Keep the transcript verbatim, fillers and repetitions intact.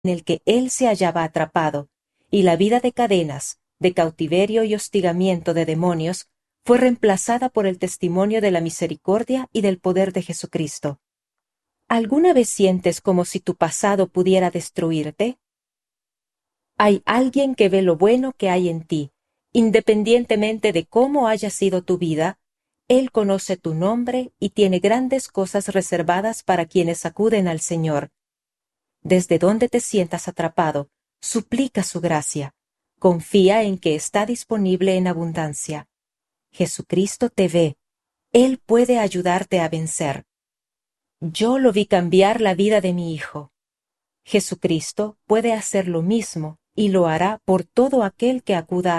en el que él se hallaba atrapado, y la vida de cadenas, de cautiverio y hostigamiento de demonios, fue reemplazada por el testimonio de la misericordia y del poder de Jesucristo. ¿Alguna vez sientes como si tu pasado pudiera destruirte? Hay alguien que ve lo bueno que hay en ti. Independientemente de cómo haya sido tu vida, Él conoce tu nombre y tiene grandes cosas reservadas para quienes acuden al Señor. Desde donde te sientas atrapado, suplica su gracia. Confía en que está disponible en abundancia. Jesucristo te ve. Él puede ayudarte a vencer. Yo lo vi cambiar la vida de mi hijo. Jesucristo puede hacer lo mismo y lo hará por todo aquel que acuda